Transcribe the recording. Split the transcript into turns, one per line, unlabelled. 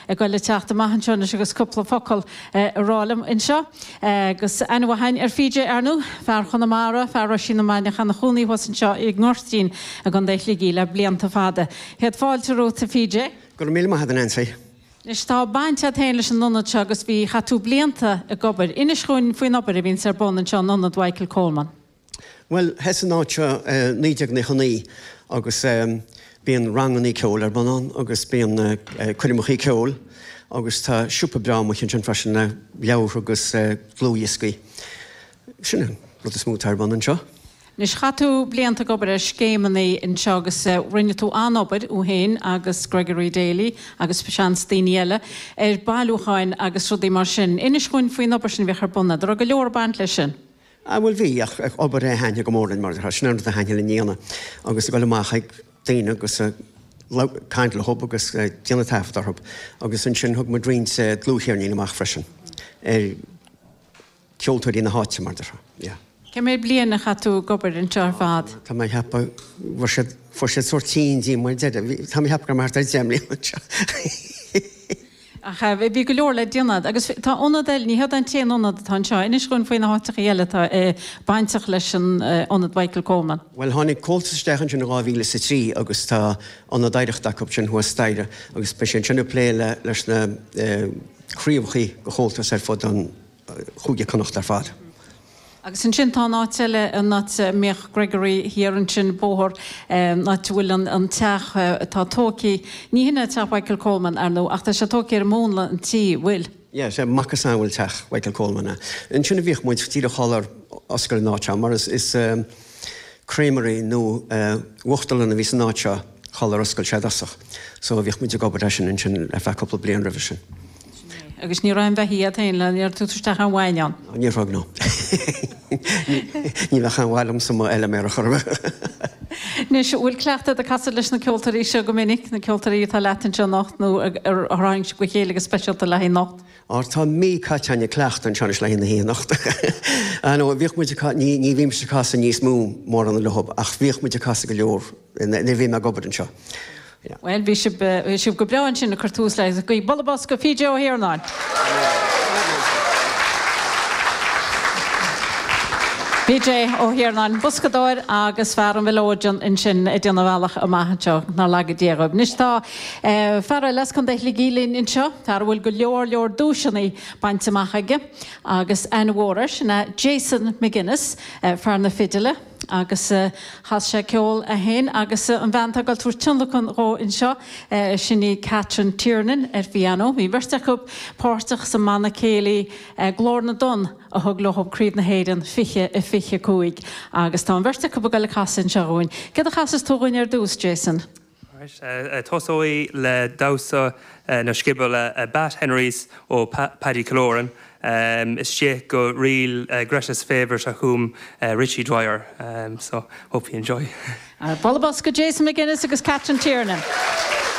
a goile teachta maihan seo agus cúpla focail rálam in seo. Agus anhain fíide arnú, fear chunamara, fear sin na maine chana chunaí was in seo ag Ngortín a gan déithla gíle blianta fada. Head fáilte rúta fíide?
Gur mí maithad an ansai.
Is tá bainte héin leis an nonad se agus bhí chatú blianta a gobar. Inis chuin faoin obair a bhín ar bon an seo nonad Michael Coleman.
Well, hes an áitse níideag na chunaí agus bíon ranganí ceol ar banán agus bíon cuirimachí ceol agus tá siúpa brámach an freisin na leabhar agus glúiascaí. Sinna rud a smúth ar ban an seo.
Nis chatú blianta gobar a scéimanaí in seo agus rinne tú anobair ó héin agus Gregory Daly agus Sean Stiniele bailúcháin agus rudí mar sin. Inis chuin faoin obair sin bhíchar buna, do go leor baint lei sin.
Bhfuil bhí ach obair haine go mórin mar snar a haine le níana agus go leach ag daine agus caiint le hop agus déanana taiftarthb agus an sin thug mar drin glúchéirní amach freisin. Ceoltóirí na háite mar de.
Ce mé bliana chatú gobar an tear fad?
Tá mé hepa for sé sortíí mar de Tá mé hepa mar déimlí.
Ach bhí go leor le déanad, agus tá onadil ní head an téanionad tá seo, inis gon faoin na háteach eile tá baintach leis an onad Michael Coleman.
Well, tháinig cóiltaisteach sin 2003 agus tá onad éireachta sin thua staire agus pe sin sinna pléile leis na chríomchaí go chóiltas ar fud an chuúige connacht ar fad.
Agus an sin tá náteile an méoch Gregory hir an sin bóthir bhfuil an teach tá tócaí ní hinna teach Michael Coleman ar nó ach tá sé tócaí ar mónla an tí bhfuil.
Ja, sé machchas an bhfuil teach Michael Coleman. An sinna bhíoh muid tíad a chalar oscail náte, mar is Creamery nó uachtalan a bhís náte chalar oscail sé dasach. So bhíoh muid a gobar sin in sin a bheith coppla blian rih sin.
Agus ní raibh bheith hiad hain le níor túteach an bhaineán.
Níor fág nó. Ní bheith an bhhailm sa eile mé a chorbe.
Nis bhfuil cleachta a casa leis na ceoltarí seo go minic na ceoltarí tá letain seo nacht nó aráin go chéala speisialta le hí nacht.
Tá mí caiteanne cleachta an seanis le hí na hí nacht. Bhíoh muid ní bhím se casa níos mú mór an lehab ach bhíoh muid a casa go leor na bhí me gobar an seo.
Well, bhí sib go breáin sin na cartús leis a go bolabás go fíide ó hiarnáin. PJ ó hiarnáin buscadáir agus fear an bhilóidean in sin i dtíanana bhealach a maithanteo ná legad déagab. Nis tá fear leis chun déithla gílín in seo, tar bhfuil go leor dúisinaí bainte maithaige agus anhórir na Jason McGuinness fear na fideile. Agus has sé ceol a héin agus an bheanta gal túair tunlachan ró in seo sinní Catherine Tiernan piano. Bhí bhirteach up páirteach sa manna céalaí glór na don a thug lethb críomh na héireann fiche cúig. Agus tá an bhirteach up a gaile chasan seoin. Cad a chasas tógain ar dús, Jason?
Tosóí le dása na scibal a Bat Henrys ó Paddy Caloran. Is sé go real gracious favours a whom Richie Dwyer. So hope you enjoy.
Bolabas go Jason McGuinness agus Catherine Tiernan.